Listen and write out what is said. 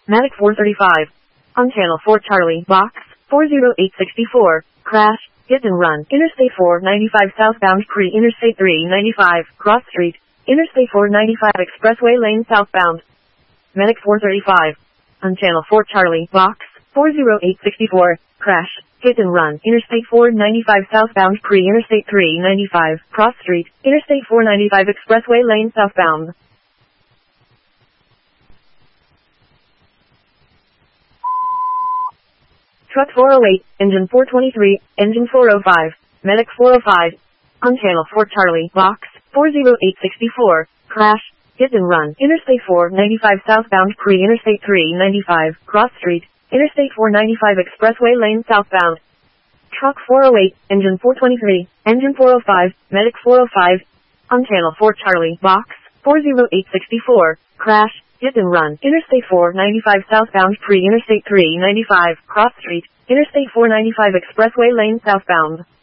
Medic 435. On channel 4 Charlie, box 40864, crash, hit and run. Interstate 495 southbound pre-Interstate 395, cross street, Interstate 495 expressway lane southbound. Medic 435. On channel 4 Charlie, box 40864, crash, hit and run. Interstate 495 southbound pre-Interstate 395, cross street, Interstate 495 expressway lane southbound. Truck 408, engine 423, engine 405, medic 405. On channel 4 Charlie, box 40864, crash, hit and run. Interstate 495 southbound pre-Interstate 395, cross street, Interstate 495 expressway lane southbound. Truck 408, engine 423, engine 405, medic 405. On channel 4 Charlie, box 40864, crash, hit and run. Interstate 495 southbound pre-Interstate 395, cross street, Interstate 495 expressway lane southbound.